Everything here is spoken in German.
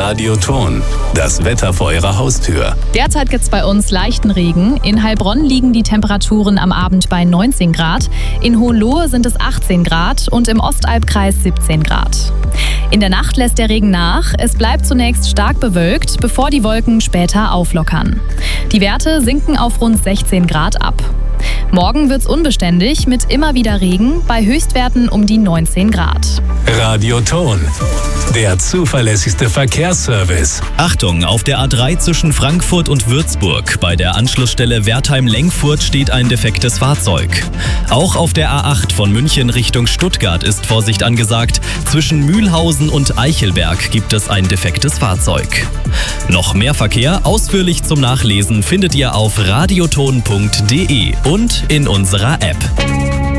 Radioton, das Wetter vor Ihrer Haustür. Derzeit gibt es bei uns leichten Regen. In Heilbronn liegen die Temperaturen am Abend bei 19 Grad. In Hohenlohe sind es 18 Grad und im Ostalbkreis 17 Grad. In der Nacht lässt der Regen nach. Es bleibt zunächst stark bewölkt, bevor die Wolken später auflockern. Die Werte sinken auf rund 16 Grad ab. Morgen wird's unbeständig mit immer wieder Regen, bei Höchstwerten um die 19 Grad. Radioton, der zuverlässigste Verkehrsservice. Achtung, auf der A3 zwischen Frankfurt und Würzburg. Bei der Anschlussstelle Wertheim-Lengfurt steht ein defektes Fahrzeug. Auch auf der A8 von München Richtung Stuttgart ist Vorsicht angesagt. Zwischen Mühlhausen und Eichelberg gibt es ein defektes Fahrzeug. Noch mehr Verkehr, ausführlich zum Nachlesen, findet ihr auf radioton.de und in unserer App.